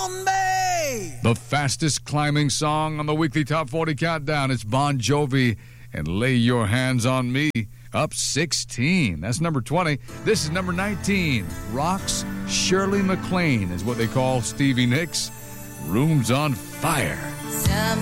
on me. The fastest climbing song on the weekly Top 40 Countdown. It's Bon Jovi and Lay Your Hands on Me. Up 16. That's number 20. This is number 19. Rock's Shirley MacLaine is what they call Stevie Nicks. Room's on Fire.